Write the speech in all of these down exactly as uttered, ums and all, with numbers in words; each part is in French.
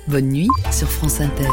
Bonne nuit sur France Inter.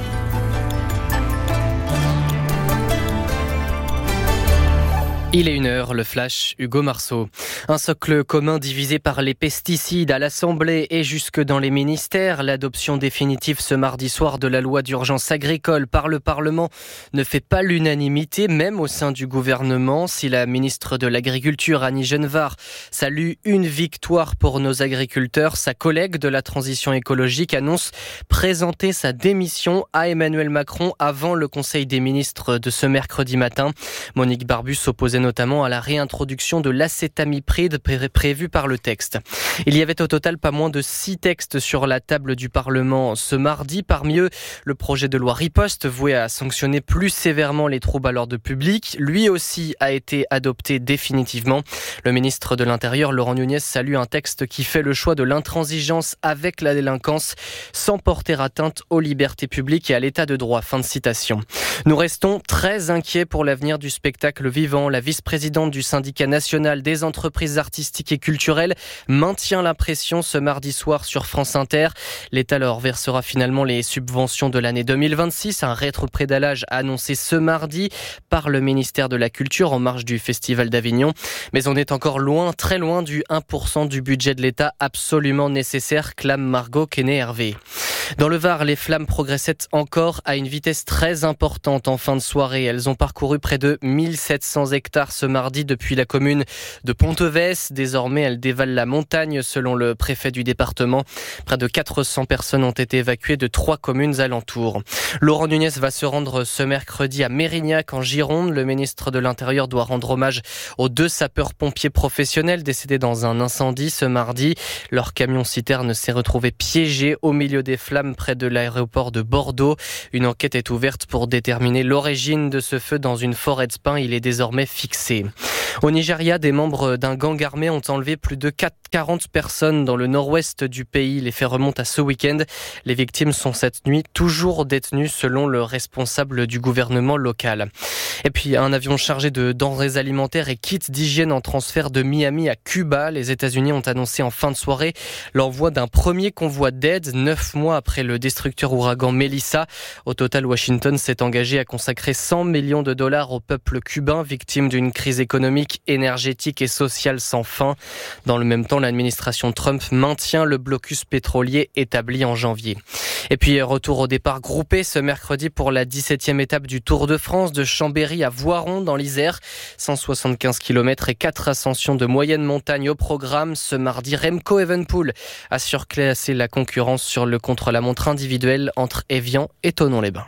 Il est une heure, le flash, Hugo Marceau. Un socle commun divisé par les pesticides à l'Assemblée et jusque dans les ministères. L'adoption définitive ce mardi soir de la loi d'urgence agricole par le Parlement ne fait pas l'unanimité, même au sein du gouvernement. Si la ministre de l'Agriculture, Annie Genevard, salue une victoire pour nos agriculteurs, sa collègue de la transition écologique annonce présenter sa démission à Emmanuel Macron avant le Conseil des ministres de ce mercredi matin. Monique Barbu s'opposait notamment à la réintroduction de l'acétamipride pré- prévue par le texte. Il y avait au total pas moins de six textes sur la table du Parlement ce mardi. Parmi eux, le projet de loi Riposte voué à sanctionner plus sévèrement les troubles à l'ordre public. Lui aussi a été adopté définitivement. Le ministre de l'Intérieur, Laurent Nunez, salue un texte qui fait le choix de l'intransigeance avec la délinquance sans porter atteinte aux libertés publiques et à l'état de droit. Fin de citation. Nous restons très inquiets pour l'avenir du spectacle vivant. La vice-présidente du syndicat national des entreprises artistiques et culturelles maintient la pression ce mardi soir sur France Inter. L'État leur versera finalement les subventions de l'année deux mille vingt-six. Un rétropédalage annoncé ce mardi par le ministère de la Culture en marge du Festival d'Avignon. Mais on est encore loin, très loin du un pour cent du budget de l'État absolument nécessaire, clame Margot Quesnay-Hervé. Dans le Var, les flammes progressaient encore à une vitesse très importante en fin de soirée. Elles ont parcouru près de mille sept cents hectares ce mardi depuis la commune de Ponteves. Désormais, elles dévalent la montagne selon le préfet du département. Près de quatre cents personnes ont été évacuées de trois communes alentours. Laurent Nunez va se rendre ce mercredi à Mérignac en Gironde. Le ministre de l'Intérieur doit rendre hommage aux deux sapeurs-pompiers professionnels décédés dans un incendie ce mardi. Leur camion-citerne s'est retrouvé piégé au milieu des flammes près de l'aéroport de Bordeaux. Une enquête est ouverte pour déterminer l'origine de ce feu dans une forêt de pins. Il est désormais fixé. Au Nigeria, des membres d'un gang armé ont enlevé plus de quarante personnes dans le nord-ouest du pays. Les faits remontent à ce week-end. Les victimes sont cette nuit toujours détenues selon le responsable du gouvernement local. Et puis un avion chargé de denrées alimentaires et kits d'hygiène en transfert de Miami à Cuba. Les États-Unis ont annoncé en fin de soirée l'envoi d'un premier convoi d'aide, neuf mois après le destructeur ouragan Melissa. Au total, Washington s'est engagé à consacrer cent millions de dollars au peuple cubain, victime d'une crise économique, énergétique et sociale sans fin. Dans le même temps, l'administration Trump maintient le blocus pétrolier établi en janvier. Et puis, retour au départ groupé ce mercredi pour la dix-septième étape du Tour de France de Chambéry à Voiron dans l'Isère. cent soixante-quinze kilomètres et quatre ascensions de moyenne montagne au programme. Ce mardi, Remco Evenepoel a surclassé la concurrence sur le contre-la-montre individuel entre Évian et Thonon-les-Bains.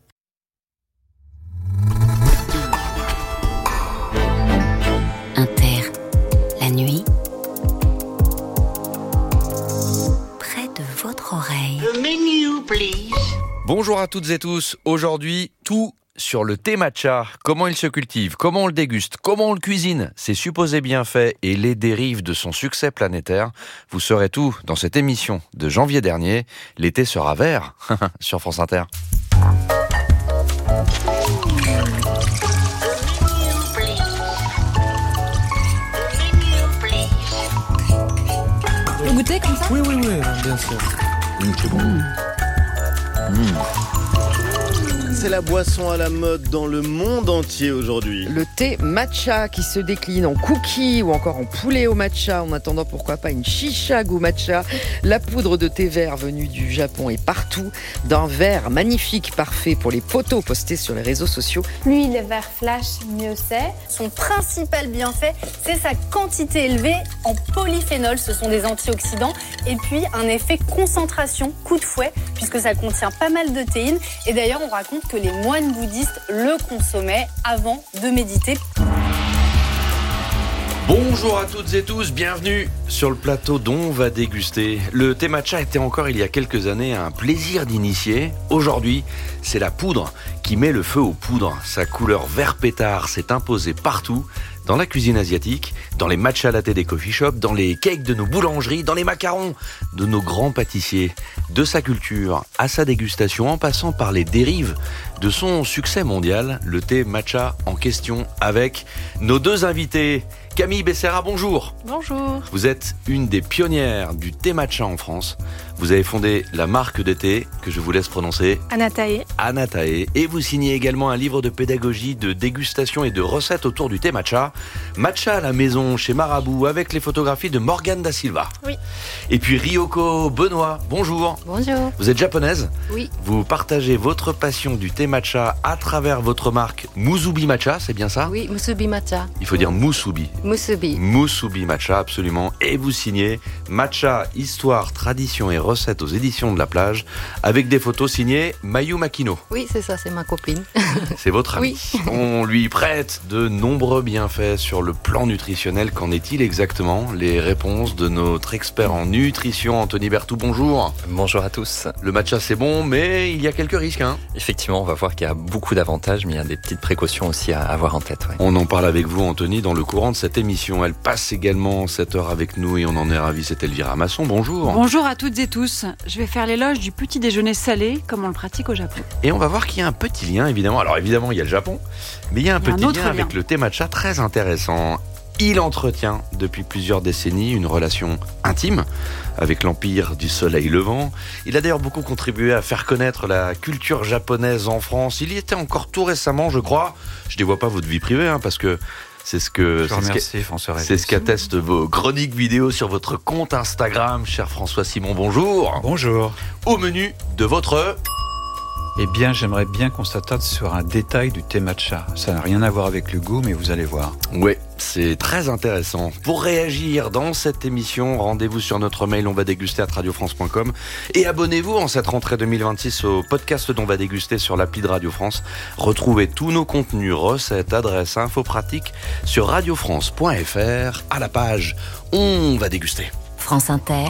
Inter, la nuit, près de votre oreille. The menu, please. Bonjour à toutes et tous. Aujourd'hui, tout sur le thé matcha. Comment il se cultive, comment on le déguste, comment on le cuisine, ses supposés bienfaits et les dérives de son succès planétaire. Vous saurez tout dans cette émission de janvier dernier. L'été sera vert sur France Inter. Vous goûtez comme ça ? Oui, oui, oui, bien sûr. Mmh, c'est bon. Mmh. Mmh. C'est la boisson à la mode dans le monde entier aujourd'hui. Le thé matcha qui se décline en cookies ou encore en poulet au matcha. En attendant, pourquoi pas une chicha goût matcha. La poudre de thé vert venue du Japon est partout. D'un vert magnifique, parfait pour les photos postées sur les réseaux sociaux. Plus le vert flash, mieux c'est. Son principal bienfait, c'est sa quantité élevée en polyphénol. Ce sont des antioxydants. Et puis un effet concentration, coup de fouet, puisque ça contient pas mal de théine. Et d'ailleurs, on raconte que les moines bouddhistes le consommaient avant de méditer. Bonjour à toutes et tous, bienvenue sur le plateau dont on va déguster. Le thé matcha était encore il y a quelques années un plaisir d'initié. Aujourd'hui, c'est la poudre qui met le feu aux poudres. Sa couleur vert pétard s'est imposée partout, dans la cuisine asiatique, dans les matcha latte des coffee shops, dans les cakes de nos boulangeries, dans les macarons de nos grands pâtissiers. De sa culture à sa dégustation, en passant par les dérives de son succès mondial, le thé matcha en question avec nos deux invités. Camille Becerra, bonjour. Bonjour. Vous êtes une des pionnières du thé matcha en France. Vous avez fondé la marque de thé que je vous laisse prononcer, Anatae. Anatae, et vous signez également un livre de pédagogie, de dégustation et de recettes autour du thé matcha. Matcha à la maison chez Marabout avec les photographies de Morgane da Silva. Oui. Et puis Ryoko Benoît, bonjour. Bonjour. Vous êtes japonaise ? Oui. Vous partagez votre passion du thé matcha à travers votre marque Musubi Matcha, c'est bien ça ? Oui, Musubi Matcha. Il faut dire Musubi. Musubi. Musubi Matcha, absolument. Et vous signez Matcha, Histoire, Tradition et Recettes aux éditions de la plage avec des photos signées Mayu Makino. Oui, c'est ça, c'est ma copine. C'est votre ami. Oui. On lui prête de nombreux bienfaits sur le plan nutritionnel. Qu'en est-il exactement ? Les réponses de notre expert en nutrition, Anthony Berthoud, bonjour. Bonjour à tous. Le matcha c'est bon, mais il y a quelques risques. Hein. Effectivement, on va voir qu'il y a beaucoup d'avantages, mais il y a des petites précautions aussi à avoir en tête. Ouais. On en parle avec vous, Anthony, dans le courant de cette émission. Elle passe également cette heure avec nous et on en est ravis. C'est Elvira Masson, bonjour. Bonjour à toutes et tous. Je vais faire l'éloge du petit déjeuner salé, comme on le pratique au Japon. Et on va voir qu'il y a un petit lien, évidemment. Alors évidemment, il y a le Japon, mais il y a un Il y a petit un autre lien lien. avec le thé matcha très intéressant. Il entretient depuis plusieurs décennies une relation intime avec l'empire du soleil levant. Il a d'ailleurs beaucoup contribué à faire connaître la culture japonaise en France. Il y était encore tout récemment, je crois. Je ne dévoile pas votre vie privée, hein, parce que c'est ce que Je c'est remercie ce que- François Régis. c'est ce qu'attestent vos chroniques vidéo sur votre compte Instagram. Cher François Simon, bonjour. Bonjour. Au menu de votre... Eh bien, j'aimerais bien qu'on s'attarde sur un détail du thé matcha. Ça n'a rien à voir avec le goût, mais vous allez voir. Ouais, c'est très intéressant. Pour réagir dans cette émission, rendez-vous sur notre mail on va déguster arobase radio france point com et abonnez-vous en cette rentrée deux mille vingt-six au podcast d'On va déguster sur l'appli de Radio France. Retrouvez tous nos contenus, recettes, adresses, infos pratiques sur radio france point f r à la page On va déguster. France Inter,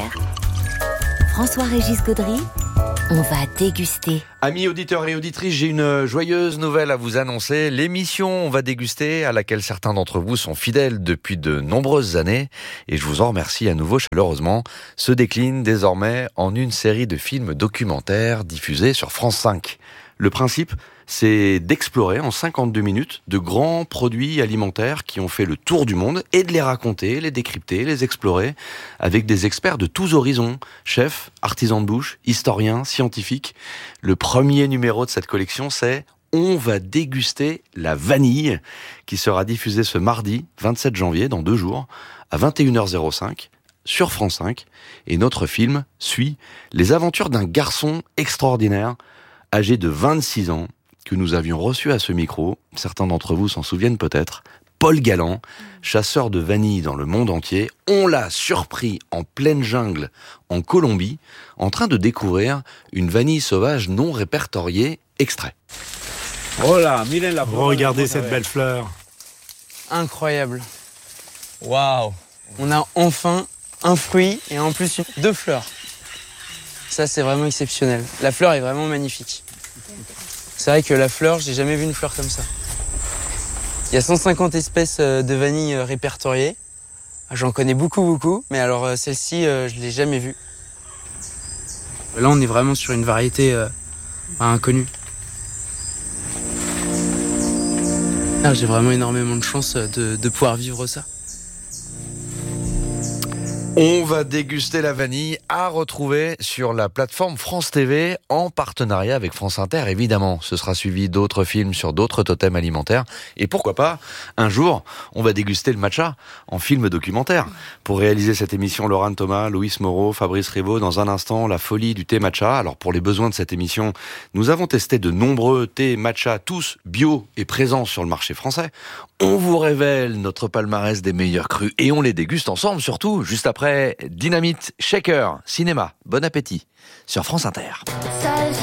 François-Régis Gaudry, on va déguster. Amis auditeurs et auditrices, j'ai une joyeuse nouvelle à vous annoncer. L'émission On va déguster, à laquelle certains d'entre vous sont fidèles depuis de nombreuses années, et je vous en remercie à nouveau chaleureusement, se décline désormais en une série de films documentaires diffusés sur France cinq. Le principe, c'est d'explorer en cinquante-deux minutes de grands produits alimentaires qui ont fait le tour du monde et de les raconter, les décrypter, les explorer avec des experts de tous horizons, chefs, artisans de bouche, historiens, scientifiques. Le premier numéro de cette collection, c'est On va déguster la vanille, qui sera diffusé ce mardi vingt-sept janvier, dans deux jours, à vingt et une heures cinq sur France cinq. Et notre film suit les aventures d'un garçon extraordinaire, âgé de vingt-six ans, que nous avions reçu à ce micro, certains d'entre vous s'en souviennent peut-être, Paul Galland, chasseur de vanille dans le monde entier. On l'a surpris en pleine jungle en Colombie, en train de découvrir une vanille sauvage non répertoriée. Extrait. Oh là, miren la Regardez cette belle fleur. Incroyable. Waouh. On a enfin un fruit et en plus deux fleurs. Ça, c'est vraiment exceptionnel. La fleur est vraiment magnifique. C'est vrai que la fleur, j'ai jamais vu une fleur comme ça. Il y a cent cinquante espèces de vanille répertoriées. J'en connais beaucoup, beaucoup, mais alors celle-ci, je l'ai jamais vue. Là, on est vraiment sur une variété euh, inconnue. Ah, j'ai vraiment énormément de chance de, de pouvoir vivre ça. On va déguster la vanille à retrouver sur la plateforme France T V en partenariat avec France Inter, évidemment. Ce sera suivi d'autres films sur d'autres totems alimentaires. Et pourquoi pas, un jour, on va déguster le matcha en film documentaire. Pour réaliser cette émission, Laurent Thomas, Louis Moreau, Fabrice Rivaud, dans un instant, la folie du thé matcha. Alors pour les besoins de cette émission, nous avons testé de nombreux thés matcha, tous bio et présents sur le marché français. On vous révèle notre palmarès des meilleurs crus et on les déguste ensemble, surtout, juste après Dynamite Shaker, cinéma. Bon appétit sur France Inter.